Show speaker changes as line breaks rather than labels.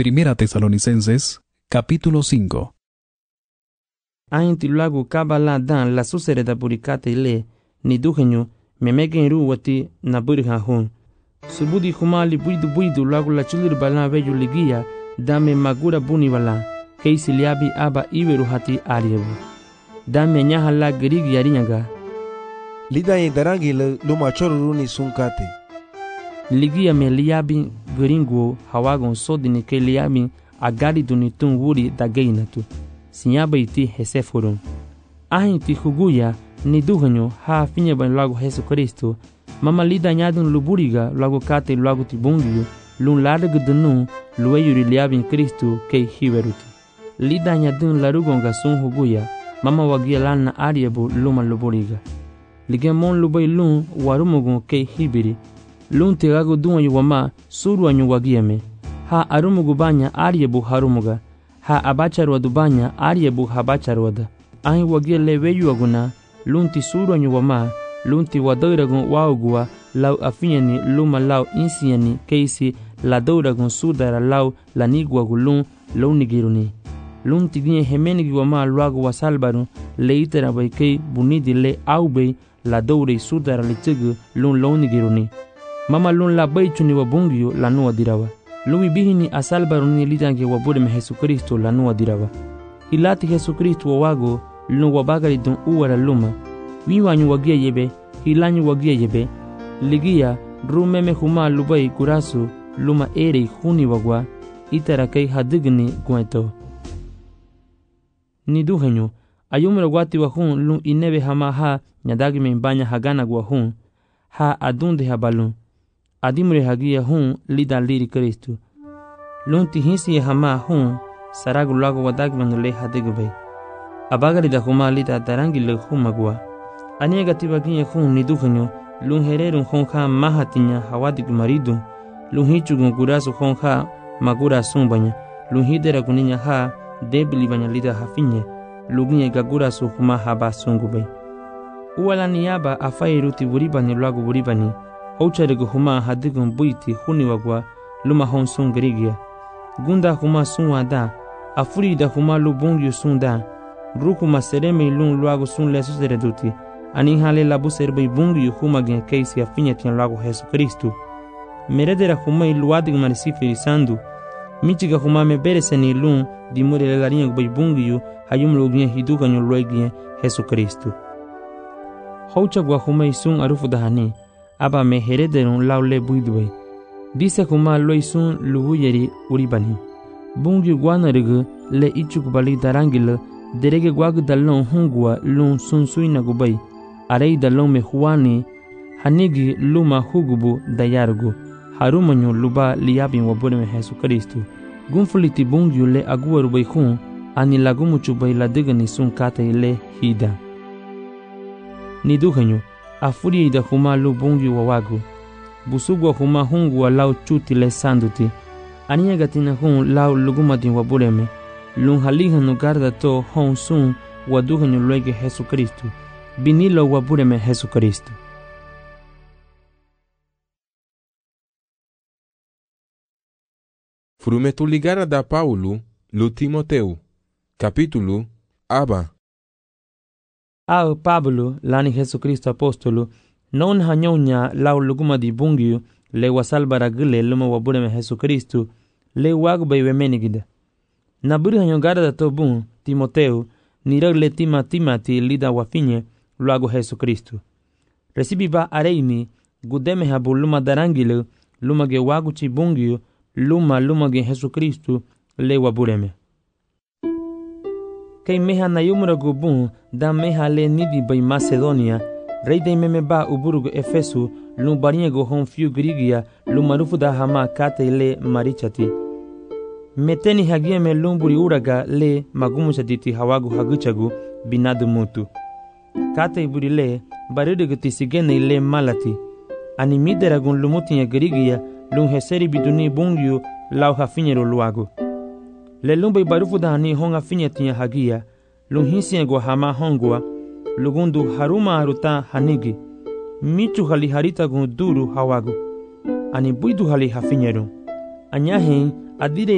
Primera Tesalonicenses, capítulo 5.
Ainti lagu kabala dan la susereda burikate le ni duhenyo memegen ruwati na burha hun. Subudi humali buidu lagu la chulir balan veju ligia dame magura buni wala keisi liabi aba iweru hati ariebu. Dame nyaha la gerigi yarinyaga.
Lida ye darangi luma choruruni sunkate.
Ligia me liabi geringo hawagon sodini ke liabi agari dunitun wuri dageinatu. Sinyaba iti heseforon. Ahinti huguya ni duhanyo ha finye ban lagu Jesu Kristo. Mama lida nyadun luburiga lagu kate lagu tibungiyo lun ladeg dunu lueyuri liabin Kristo ke hiweruti. Lida nyadun larugonga sun huguya mama wagia lana ariebu luma luburiga. Ligemon lubay lun warumugun ke hibiri. Lun tegago duanyo wama suru anyo wagiame. Ha arumugu banya ariebu harumuga. Ha abacharwa dubanya ariebu habacharwada. Ahi wagia leweyu aguna lunti suru anyo wama lunti wadoiragun waugua lau afinyani luma lau insiani keisi la doiragun sudara lau laniguagu lun lau nigiruni. Lunti ginye hemenigi wama luagu wasalbaru leitera bai kei bunidi le aubei la dourei sudara litigu lun lau nigiruni. Mama lun la baichuni wabungiyo la nuwa dirawa. Lumi bihini asalbaru ni litange wabudeme Jesu Kristo la nuwa dirawa. Hilati Jesu Kristo wawago lun wabagari dun uwara luma. Wiwanyu wagia yebe, hilanyu wagia yebe. Ligia rumeme huma lubai kurasu luma erei huni wagwa. Itara kei hadigni gueto. Ni duhenyo, ayumra wati wahun lun inebe hama ha nyadagi membanya hagana guahun. Ha adunde habalun. Adimre hagia hun lida liri Kristo. Lunti hinsi hama hun saragu lago wadagman le hadigubay. Abagari da huma lida darangi le humagua. Aniega tibaginya hun ni duhenyo lun hererun hun ha mahatinya hawadig maridun. Lun hichugun gurasu hun ha magura sumbanya. Lun hidera guninya ha debili banya lida hafinye. Luginye gagurasu huma haba sungubay. Uwala niyaba afairuti buribani lagu buribani. Houcharegu huma hadigun buiti huni wagwa luma hon sun gerigia. Gunda huma sun wada. Afurida huma lubungyu sun da. Rukuma sereme lun luagu sun lesu sereduti. Anihale labu serbe bungyu huma gen keisi afinyatian lagu Jesu Kristo. Meredera huma iluadig marisiferi sandu. Michiga huma mebereseni lun dimure lelarinha bai bungyu hayum lugien hiduganyo luegien Jesu Kristo. Houchagwa huma isun arufu dahani. Aba me herederun laule buidwe. Dise kuma loisun lubuyeri uribani. Bungi guanarigu le ichuk bali darangil derege guag dalon hungua lun sunsuina gubai. Arei dalon me huani hanigi luma hugubu dayargu. Harumanyu luba liabin wabudeme Jesu Kristo. Gunfuliti bungi le aguaru bai hun ani lagumuchu bai ladigani sun kate le hida. Ni duhenyu. Afuri da huma lu bungi wawagu. Busugwa huma hungu wa lau chuti le sanduti. Ania gatina hun lau lugumati wabureme. Lun halihanu garda to hon sun waduhanyu luege Jesu Kristo. Binilo wabureme Jesu Kristo.
Frumetu ligara da Paulo, lu Timoteu. Capítulo Aba.
Ao Pablo, lani Jesu Kristo apostolo, non hanyonya lau luguma di bungiu, le wasalbara gile luma wabureme Jesu Kristo, le wagbay wemenigida. Naburi hanyongara da tobun, Timoteu, nirag le timati lida wafinye, luago Jesu Kristo. Recibi ba areimi, gudeme habu luma darangile, luma ge waguchi bungiu, luma ge Jesu Kristo, le wabureme. Kei meha na yumura gubun da meha le nidi bai Macedonia, rei de meme ba uburugu Efesu, lum bariego hon fiu grigia, lum marufu da hama kate le marichati. Meteni hagieme lumburi uraga le magumuchaditi hawagu haguchagu binadu mutu. Kate iburi le barirugu tisigene le malati. Ani mideragun lumutinya grigia, lum heseri biduni bungiu lau hafinyero luagu. Le lumbai barufu dahani honga finyetinya hagia, lun hinsiengwa hama hongwa, lugundu haruma haruta hanigi, michu hali harita gun duru hawagu, ani buidu hali hafinyeru. Anyahin adire